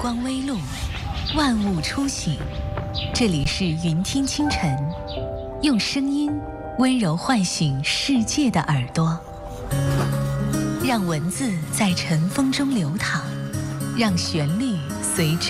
光微露，万物初醒。这里是云听清晨，用声音温柔唤醒世界的耳朵，让文字在尘封中流淌，让旋律随